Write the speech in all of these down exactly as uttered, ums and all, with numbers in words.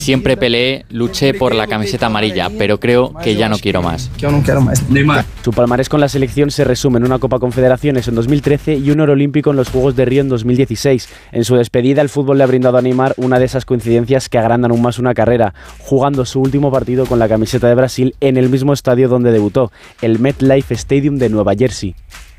Siempre peleé, luché por la camiseta amarilla, pero creo que ya no quiero más. Yo no quiero más. Neymar. Su palmarés con la selección se resume en una Copa Confederaciones en dos mil trece y un oro olímpico en los Juegos de Río en dos mil dieciséis. En su despedida, el fútbol le ha brindado a Neymar una de esas coincidencias que agrandan aún más una carrera, jugando su último partido con la camiseta de Brasil en el mismo estadio donde debutó, el MetLife Stadium de Nueva Jersey.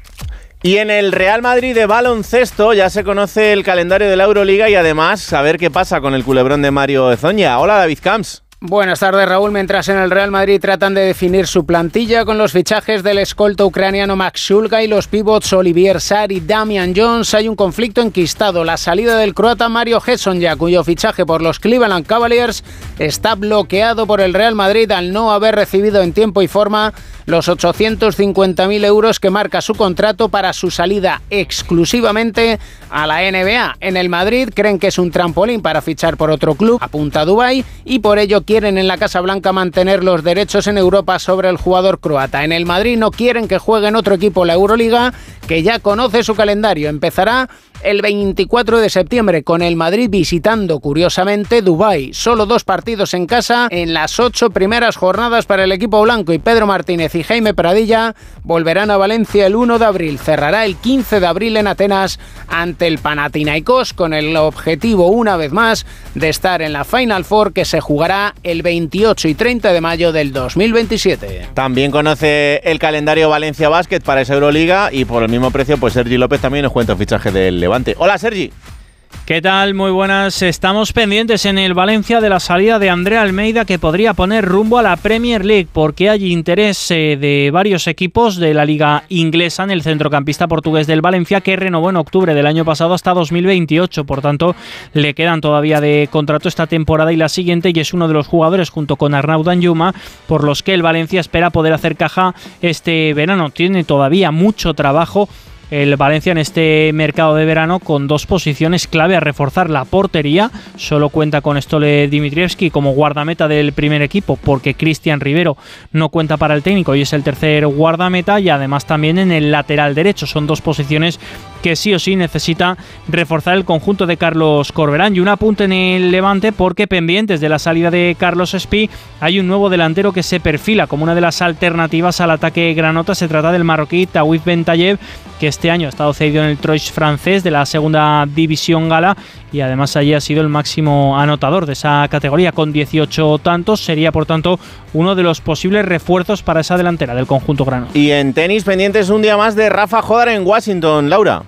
Y en el Real Madrid de baloncesto ya se conoce el calendario de la Euroliga y además a ver qué pasa con el culebrón de Mario Ezoña. Hola, David Camps. Buenas tardes, Raúl. Mientras en el Real Madrid tratan de definir su plantilla con los fichajes del escolta ucraniano Max Shulga y los pivots Olivier Sarr y Damian Jones, hay un conflicto enquistado. La salida del croata Mario Hezonja, cuyo fichaje por los Cleveland Cavaliers está bloqueado por el Real Madrid al no haber recibido en tiempo y forma los ochocientos cincuenta mil euros que marca su contrato para su salida exclusivamente a la N B A. En el Madrid creen que es un trampolín para fichar por otro club, apunta a Dubái, y por ello quieren en la Casa Blanca mantener los derechos en Europa sobre el jugador croata. En el Madrid no quieren que juegue en otro equipo la Euroliga, que ya conoce su calendario. Empezará el veinticuatro de septiembre con el Madrid visitando, curiosamente, Dubái. Solo dos partidos en casa en las ocho primeras jornadas para el equipo blanco, y Pedro Martínez y Jaime Pradilla volverán a Valencia el uno de abril. Cerrará el quince de abril en Atenas ante el Panathinaikos con el objetivo, una vez más, de estar en la Final Four, que se jugará el veintiocho y treinta de mayo del dos mil veintisiete. También conoce el calendario Valencia Basket para esa Euroliga y por el mismo precio, pues Sergi López también nos cuenta el fichaje del Levante. Hola, Sergi. ¿Qué tal? Muy buenas. Estamos pendientes en el Valencia de la salida de André Almeida, que podría poner rumbo a la Premier League, porque hay interés eh, de varios equipos de la liga inglesa en el centrocampista portugués del Valencia, que renovó en octubre del año pasado hasta dos mil veintiocho. Por tanto, le quedan todavía de contrato esta temporada y la siguiente, y es uno de los jugadores, junto con Arnaud Danjuma, por los que el Valencia espera poder hacer caja este verano. Tiene todavía mucho trabajo el Valencia en este mercado de verano, con dos posiciones clave a reforzar: la portería. Solo cuenta con Stole Dimitrievski como guardameta del primer equipo, porque Cristian Rivero no cuenta para el técnico y es el tercer guardameta, y además también en el lateral derecho. Son dos posiciones que sí o sí necesita reforzar el conjunto de Carlos Corberán. Y un apunte en el Levante, porque pendientes de la salida de Carlos Espí, hay un nuevo delantero que se perfila como una de las alternativas al ataque granota. Se trata del marroquí Tawif Bentayev, que este año ha estado cedido en el Troyes francés de la segunda división gala, y además allí ha sido el máximo anotador de esa categoría con dieciocho tantos. Sería, por tanto, uno de los posibles refuerzos para esa delantera del conjunto grano. Y en tenis, pendientes un día más de Rafa Jodar en Washington, Laura.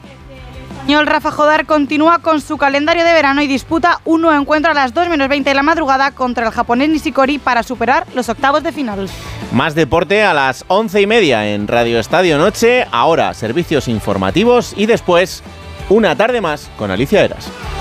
El español Rafa Jodar continúa con su calendario de verano y disputa un nuevo encuentro a las dos menos veinte de la madrugada contra el japonés Nishikori para superar los octavos de final. Más deporte a las once y media en Radio Estadio Noche. Ahora servicios informativos y después una tarde más con Alicia Eras.